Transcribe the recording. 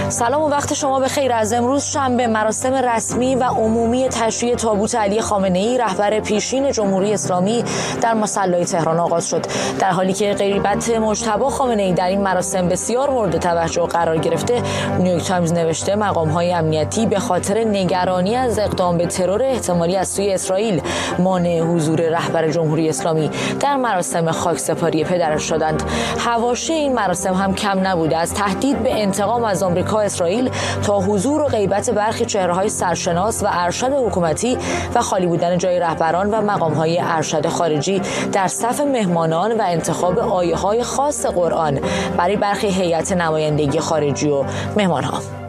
سلام و وقت شما بخیر. از امروز شنبه مراسم رسمی و عمومی تشییع تابوت علی خامنه‌ای رهبر پیشین جمهوری اسلامی در مصلی تهران آغاز شد. در حالی که غیبت مجتبی خامنه‌ای در این مراسم بسیار مورد توجه قرار گرفته، نیویورک تایمز نوشته مقام‌های امنیتی به خاطر نگرانی از اقدام به ترور احتمالی از سوی اسرائیل مانع حضور رهبر جمهوری اسلامی در مراسم خاکسپاری پدرش شدند. حواشی این مراسم هم کم نبوده، از تهدید به انتقام از آمریکا اسرائیل تا حضور و غیبت برخی چهره‌های سرشناس و ارشد حکومتی و خالی بودن جای رهبران و مقام‌های ارشد خارجی در صف مهمانان و انتخاب آیه‌های خاص قرآن برای برخی هیئت نمایندگی خارجی و مهمان‌ها.